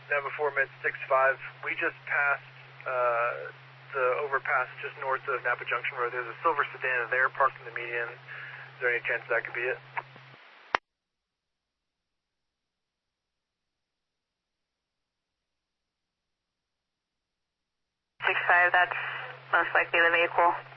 Napa 4 Mid 65. We just passed the overpass just north of Napa Junction Road. There's a silver sedan there parked in the median. Is there any chance that could be it? 65, that's most likely the vehicle.